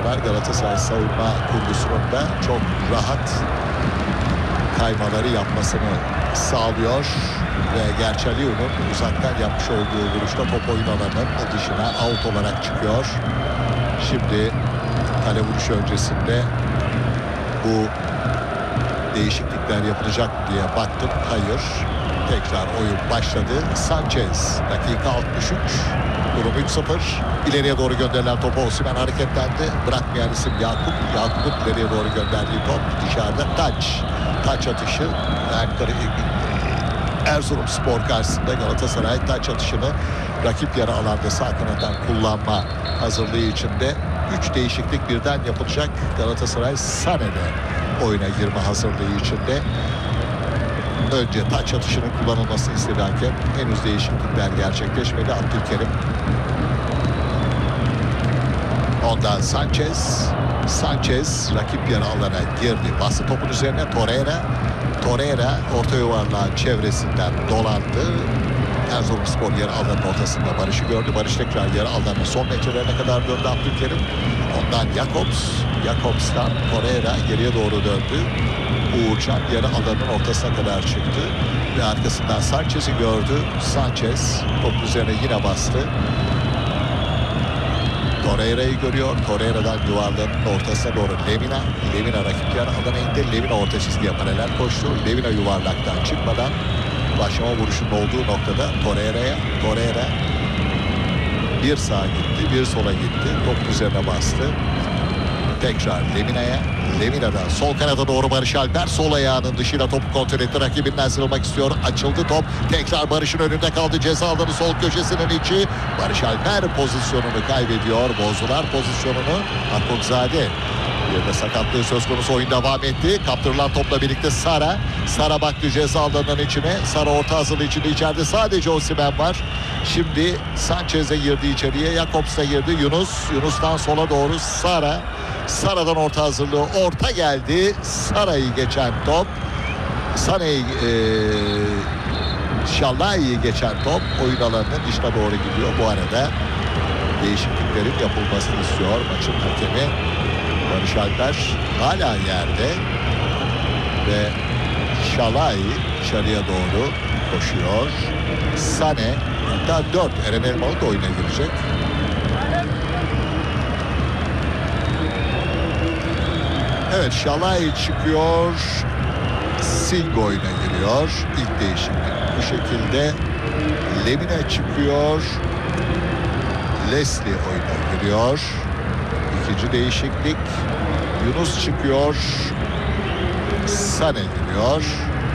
çalışmalar Galatasaray savunma kurgusunun da çok rahat kaymaları yapmasını sağlıyor ve Gerçalio'nun uzaktan yapmış olduğu vuruşta top oyun alanının dışına out olarak çıkıyor. Şimdi kale vuruşu öncesinde bu değişiklikler yapılacak mı diye baktım. Hayır. Tekrar oyun başladı. Sanchez dakika 63. Durum 3-0. İleriye doğru gönderilen topu Osimhen hareketlendi. Bırakmayan isim Yakup. Yakup'un ileriye doğru gönderdiği top dışarıda taç atışı. Erzurumspor karşısında Galatasaray taç atışını rakip yarı alanda sağ kanattan kullanma hazırlığı içinde 3 değişiklik birden yapılacak. Galatasaray Sané'de oyuna girme hazırlığı içinde. Önce taç atışının kullanılmasını istedi hakem. Henüz değişiklikler gerçekleşmedi. Abdülkerim. Ondan Sanchez rakip yarı alana girdi. Bastı topun üzerine Torreira orta yuvarlağın çevresinden dolandı. Erzurumspor yarı alanın ortasında Barış'ı gördü. Barış tekrar yarı alanın son metrelerine kadar döndü Abdülkerim. Ondan Jakobs'tan Torreira geriye doğru döndü. Uğurcan yarı alanın ortasına kadar çıktı. Ve arkasından Sanchez'i gördü. Sanchez topun üzerine yine bastı. Torreira'yı görüyor. Torreira'dan yuvarlağın ortasına doğru Lemina rakip yarı alana indi. Lemina orta çizgiye paralel koştu. Lemina yuvarlaktan çıkmadan başlama vuruşunun olduğu noktada Torreira bir sağa gitti, bir sola gitti. Top üzerine bastı. Tekrar Lemina'dan sol kanada doğru Barış Alper. Sol ayağının dışıyla topu kontrol etti. Rakibinden sıyrılmak istiyor. Açıldı top. Tekrar Barış'ın önünde kaldı. Ceza alanı sol köşesinin içi. Barış Alper pozisyonunu kaybediyor. Bozdular pozisyonunu. Akokzade. Bir de sakatlığı söz konusu, oyun devam etti. Kaptırılan topla birlikte Sara baktı ceza alanının içine. Sara orta hazırlığı içinde, içeride sadece Osimhen var. Şimdi Sanchez'e girdi içeriye. Jakobs'a girdi. Yunus'tan sola doğru Sara'dan orta hazırlığı. Orta geldi. Sara'yı geçen top. Şallai'yi geçen top oyun alanının dışına doğru gidiyor. Bu arada değişikliklerin yapılmasını istiyor maçın hakemi. Barış Alper hala yerde ve Şallai dışarıya doğru koşuyor. Sané, hatta 4 Eren Elmalı da oyuna girecek. Evet, Şallai çıkıyor. Singo oyuna giriyor. İlk değişiklik bu şekilde. Lemina çıkıyor. Leslie oyuna giriyor. İkinci değişiklik. Yunus çıkıyor. Sané giriyor.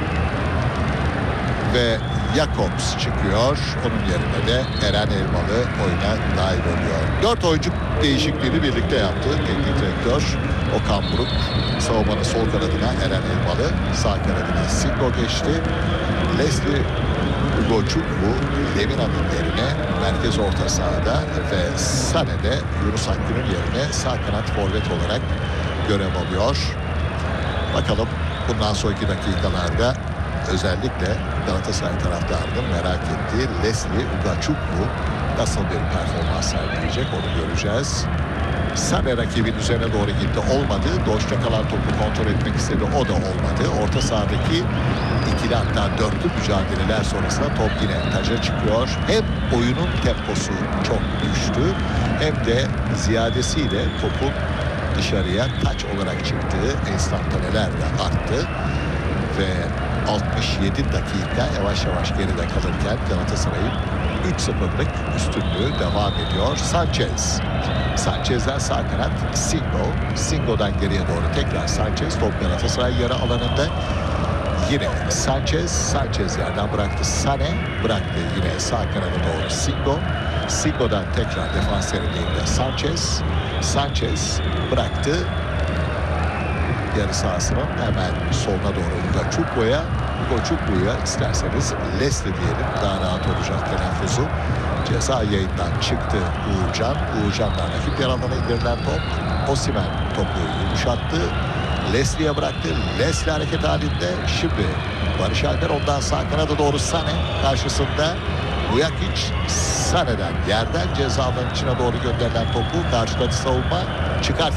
Ve Jakobs çıkıyor. Onun yerine de Eren Elmalı oyuna dahil oluyor. 4 oyuncu değişikliğini birlikte yaptı teknik direktör Okan Buruk. Savunmanın sol kanadına Eren Elmalı, sağ kanadına Singo geçti. Leslie Ugochukwu Lemina'nın yerine merkez orta sahada ve Sané'de Yunus Akgün'ün yerine sağ kanat forvet olarak görev alıyor. Bakalım bundan sonraki dakikalarda özellikle Galatasaray taraftarının merak ettiği Leslie Ugochukwu nasıl bir performans sergileyecek onu göreceğiz. Sané rakibin üzerine doğru gitti. Olmadı. Doğuşta kalan topu kontrol etmek istedi. O da olmadı. Orta sahadaki ikili hatta dörtlü mücadeleler sonrasında top yine taca çıkıyor. Hem oyunun temposu çok düştü hem de ziyadesiyle topun dışarıya taç olarak çıktığı enstantaneler de arttı. Ve 67 dakika yavaş yavaş geride kalırken Galatasaray'ın 3-0'lık üstünlüğü devam ediyor. Sanchez'den sağ kanat Singo'dan geriye doğru tekrar Sanchez. Top Galatasaray yarı alanında. Yine Sanchez yerden bıraktı. Sané bıraktı yine sağ kanada doğru Singo'dan tekrar defans yerinde Sanchez bıraktı. Yarı sahasının hemen soluna doğru Ugochukwu isterseniz Leslie diyelim, daha rahat olacak telaffuzu. Ceza yayından çıktı Uğurcan'dan rakip yer alana indirilen top. Osimhen topu yumuşattı. Leslie'ye bıraktı. Leslie hareket halinde. Şimdi Barış Alper, ondan sağ kanada doğru Sané karşısında. Vujakic Sané'den yerden ceza alanının içine doğru gönderilen topu karşıladı savunma. Çıkar